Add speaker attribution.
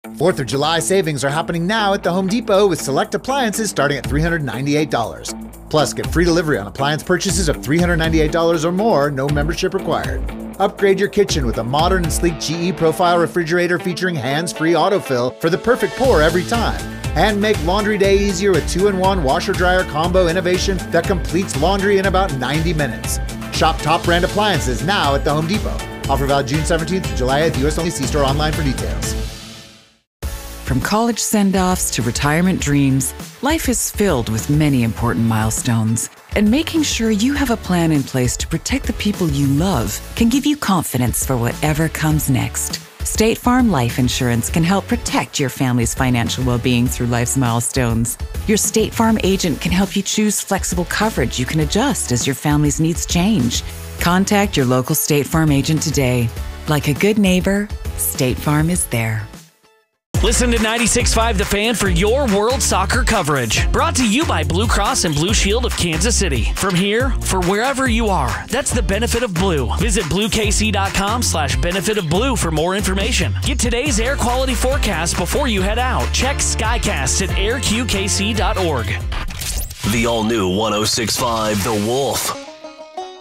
Speaker 1: 4th of July savings are happening now at the Home Depot with select appliances starting at $398. Plus, get free delivery on appliance purchases of $398 or more, no membership required. Upgrade your kitchen with a modern and sleek GE Profile refrigerator featuring hands-free autofill for the perfect pour every time. And make laundry day easier with 2-in-1 washer-dryer combo innovation that completes laundry in about 90 minutes. Shop top brand appliances now at the Home Depot. Offer valid June 17th to July 8th. U.S. only. See store online for details.
Speaker 2: From college send-offs to retirement dreams, life is filled with many important milestones. And making sure you have a plan in place to protect the people you love can give you confidence for whatever comes next. State Farm Life Insurance can help protect your family's financial well-being through life's milestones. Your State Farm agent can help you choose flexible coverage you can adjust as your family's needs change. Contact your local State Farm agent today. Like a good neighbor, State Farm is there.
Speaker 3: Listen to 96.5 The Fan for your World Soccer coverage. Brought to you by Blue Cross and Blue Shield of Kansas City. From here, for wherever you are, that's the benefit of blue. Visit bluekc.com/benefit of blue for more information. Get today's air quality forecast before you head out. Check Skycast at airqkc.org.
Speaker 4: The all-new 106.5 The Wolf.